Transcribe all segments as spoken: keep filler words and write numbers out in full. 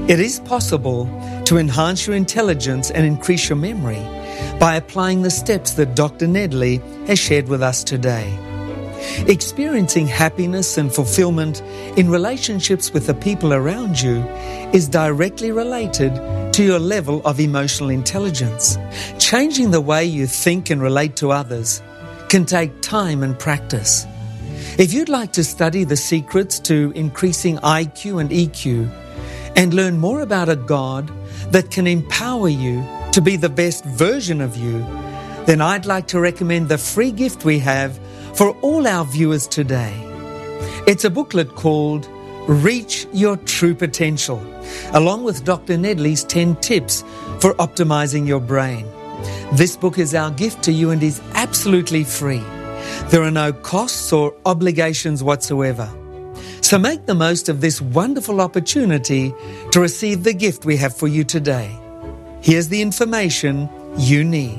It is possible to enhance your intelligence and increase your memory by applying the steps that Doctor Nedley has shared with us today. Experiencing happiness and fulfillment in relationships with the people around you is directly related to your level of emotional intelligence. Changing the way you think and relate to others can take time and practice. If you'd like to study the secrets to increasing I Q and E Q and learn more about a God that can empower you to be the best version of you, then I'd like to recommend the free gift we have for all our viewers today. It's a booklet called Reach Your True Potential, along with Doctor Nedley's ten tips for optimizing your brain. This book is our gift to you and is absolutely free. There are no costs or obligations whatsoever. So make the most of this wonderful opportunity to receive the gift we have for you today. Here's the information you need.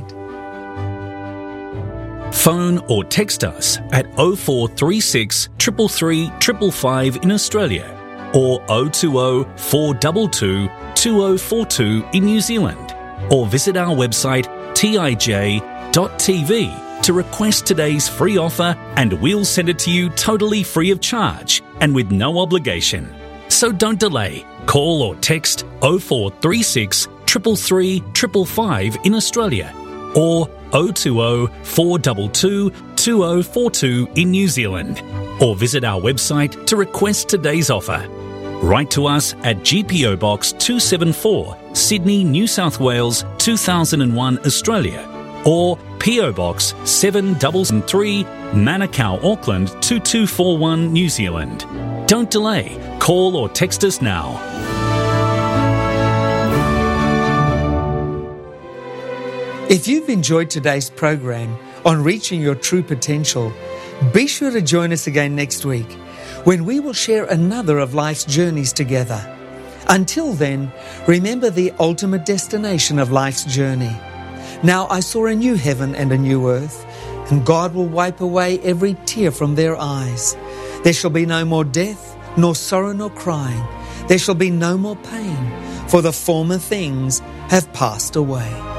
Phone or text us at oh four three six, three three three, five five in Australia or oh two oh, four two two, two oh four two in New Zealand, or visit our website t i j dot t v to request today's free offer, and we'll send it to you totally free of charge and with no obligation. So don't delay. Call or text oh four three six, three three three, five five in Australia or oh two oh, four two two, two oh four two in New Zealand, or visit our website to request today's offer. Write to us at G P O Box two seven four, Sydney, New South Wales two thousand one, Australia, or P O Box seven three three, Manukau, Auckland two two four one, New Zealand. Don't delay. Call or text us now. If you've enjoyed today's program on reaching your true potential, be sure to join us again next week when we will share another of life's journeys together. Until then, remember the ultimate destination of life's journey. Now I saw a new heaven and a new earth, and God will wipe away every tear from their eyes. There shall be no more death, nor sorrow, nor crying. There shall be no more pain, for the former things have passed away.